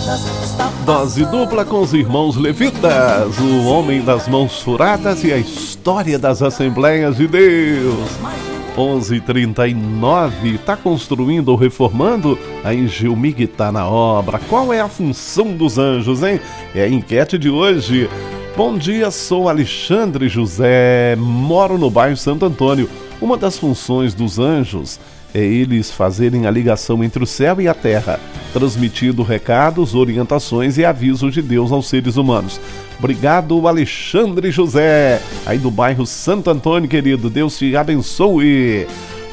Dose dupla com os irmãos levitas, o homem das mãos furadas e a história das Assembleias de Deus. 11h39, tá construindo ou reformando? A Engilmig tá na obra. Qual é a função dos anjos, hein? É a enquete de hoje. Bom dia, sou Alexandre José, moro no bairro Santo Antônio. Uma das funções dos anjos é eles fazerem a ligação entre o céu e a terra, transmitindo recados, orientações e avisos de Deus aos seres humanos. Obrigado, Alexandre José, aí do bairro Santo Antônio, querido. Deus te abençoe.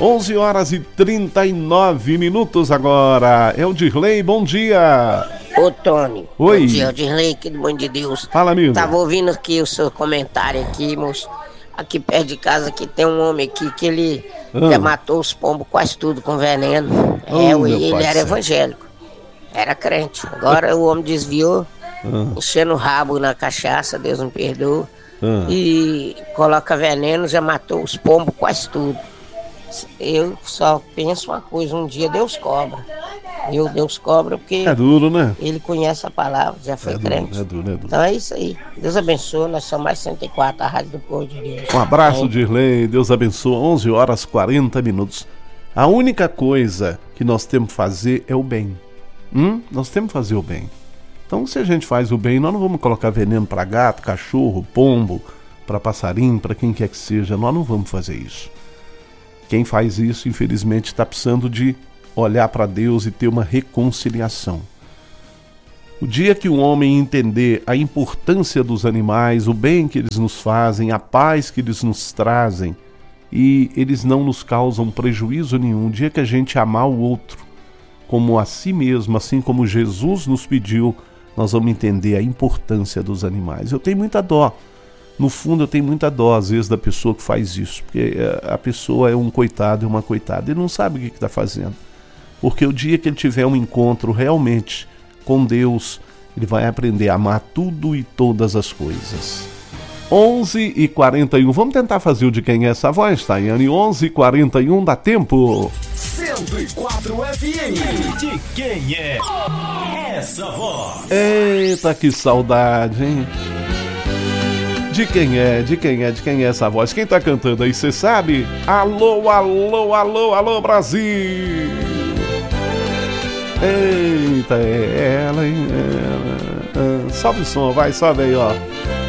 11h39 agora. É o Dirley, bom dia. Ô, Tony. Oi. Bom dia, o Dirley aqui do Bom de Deus. Fala, amigo. Tava ouvindo aqui o seu comentário aqui, moço. Aqui perto de casa aqui tem um homem aqui que ele já matou os pombos quase tudo com veneno. Ele era evangélico. Era crente. Agora o homem desviou, enchendo o rabo na cachaça, Deus me perdoa. E coloca veneno, já matou os pombos quase tudo. Eu só penso uma coisa, um dia Deus cobra. Deus cobra porque é duro, né? Ele conhece a palavra, já foi crente. É duro. Então é isso aí. Deus abençoe, nós somos mais 104, a Rádio do Povo de Deus. Um abraço, Dirley, Deus abençoe. 11h40. A única coisa que nós temos que fazer é o bem. Nós temos que fazer o bem. Então, se a gente faz o bem, nós não vamos colocar veneno para gato, cachorro, pombo, para passarinho, para quem quer que seja. Nós não vamos fazer isso. Quem faz isso, infelizmente, está precisando de olhar para Deus e ter uma reconciliação. O dia que o homem entender a importância dos animais, o bem que eles nos fazem, a paz que eles nos trazem, e eles não nos causam prejuízo nenhum, o dia que a gente amar o outro como a si mesmo, assim como Jesus nos pediu, nós vamos entender a importância dos animais. Eu tenho muita dó. No fundo, eu tenho muita dó, às vezes, da pessoa que faz isso, porque a pessoa é um coitado e uma coitada, ele não sabe o que está fazendo. Porque o dia que ele tiver um encontro realmente com Deus, ele vai aprender a amar tudo e todas as coisas. 11h41, vamos tentar fazer o de quem é essa voz, Tayane? 11h41, dá tempo? 104 FM, de quem é essa voz? Eita, que saudade, hein? De quem é essa voz? Quem tá cantando aí, você sabe? Alô, alô, alô, alô, Brasil! Eita, é ela, hein? Sobe o som, vai, sobe aí, ó.